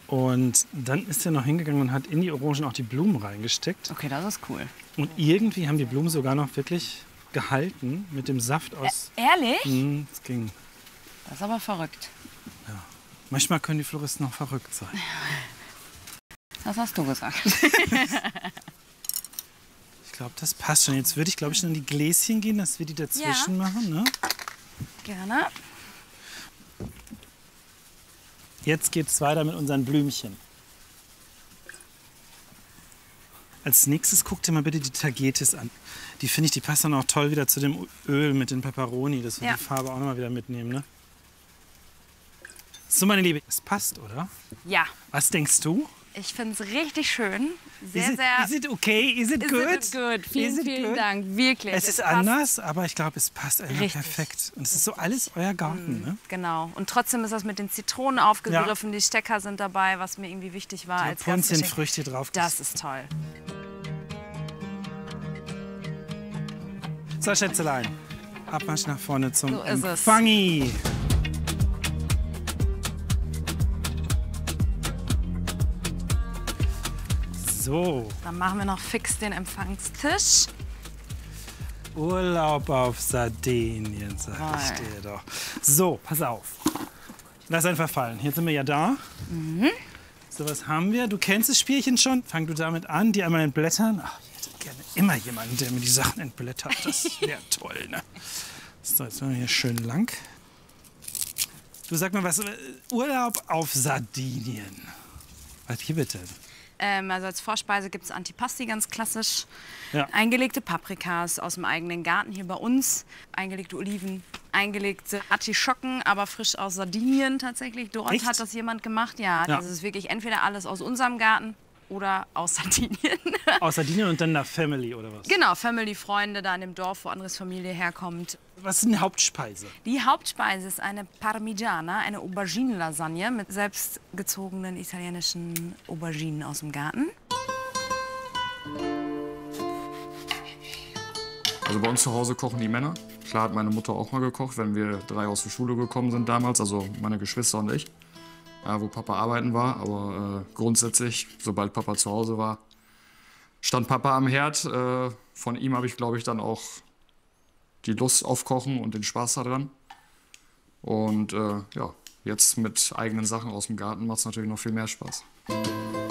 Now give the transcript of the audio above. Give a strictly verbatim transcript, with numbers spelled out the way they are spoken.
Und dann ist er noch hingegangen und hat in die Orangen auch die Blumen reingesteckt. Okay, das ist cool. Und irgendwie haben die Blumen sogar noch wirklich gehalten mit dem Saft aus. Ä ehrlich? Mh, das ging. Das ist aber verrückt. Ja. Manchmal können die Floristen noch verrückt sein. Das hast du gesagt. Ich glaube, das passt schon. Jetzt würde ich, glaube ich, in die Gläschen gehen, dass wir die dazwischen Ja. machen. Ne? Gerne. Jetzt geht es weiter mit unseren Blümchen. Als nächstes guck dir mal bitte die Tagetes an. Die finde ich, die passt dann auch toll wieder zu dem Öl mit den Peperoni, dass wir Ja. die Farbe auch noch mal wieder mitnehmen. Ne? So, meine Liebe, es passt, oder? Ja, Was denkst du? ich finde es richtig schön. Sehr, is it, sehr... Is it okay? Is it Is good? it good? Vielen, Is it vielen good? Dank. Wirklich. Es ist passt. anders, aber ich glaube, es passt einfach Richtig. perfekt. Und es ist so alles euer Garten, ne? Genau. Und trotzdem ist das mit den Zitronen aufgegriffen. Die Stecker sind dabei, was mir irgendwie wichtig war. Als Gastgeschenk. Rapunzelfrüchte drauf. Das ist toll. So, Schätzelein. Abmarsch nach vorne zum So ist es. Empfangi. So, Dann machen wir noch fix den Empfangstisch. Urlaub auf Sardinien, sag ich Toll. dir doch. So, pass auf. Lass einfach fallen. Jetzt sind wir ja da. Mhm. So, was haben wir? Du kennst das Spielchen schon. Fang du damit an, die einmal entblättern. Ach, ich hätte gerne immer jemanden, der mir die Sachen entblättert. Das wäre toll, ne? So, jetzt machen wir hier schön lang. Du sag mal was. Urlaub auf Sardinien. Was hier bitte? Ähm, also als Vorspeise gibt es Antipasti, ganz klassisch. Ja. Eingelegte Paprikas aus dem eigenen Garten hier bei uns. Eingelegte Oliven, eingelegte Artischocken, aber frisch aus Sardinien tatsächlich. Dort Echt? hat das jemand gemacht. Ja, Ja. das ist wirklich entweder alles aus unserem Garten oder aus Sardinien. Aus Sardinien und dann nach Family oder was? Genau, Family, Freunde da in dem Dorf, wo Andres Familie herkommt. Was ist eine Hauptspeise? Die Hauptspeise ist eine Parmigiana, eine Auberginen-Lasagne mit selbstgezogenen italienischen Auberginen aus dem Garten. Also bei uns zu Hause kochen die Männer. Klar hat meine Mutter auch mal gekocht, wenn wir drei aus der Schule gekommen sind damals, also meine Geschwister und ich, äh, wo Papa arbeiten war. Aber äh, grundsätzlich, sobald Papa zu Hause war, stand Papa am Herd. Äh, von ihm habe ich, glaube ich, dann auch die Lust auf Kochen und den Spaß daran. Und äh, ja, jetzt mit eigenen Sachen aus dem Garten macht es natürlich noch viel mehr Spaß.